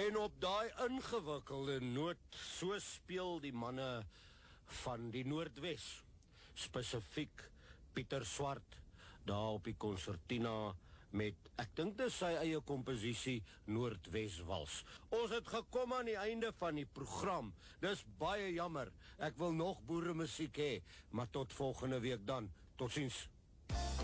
En op daai ingewikkelde noot, so speel die manne van die Noordwes, spesifiek Pieter Swart, daar op die Concertina met, ek dink dis sy eie komposisie, Noordwes Wals. Ons het gekom aan die einde van die program, dis baie jammer, ek wil nog boeremusiek hê, maar tot volgende week dan, totsiens.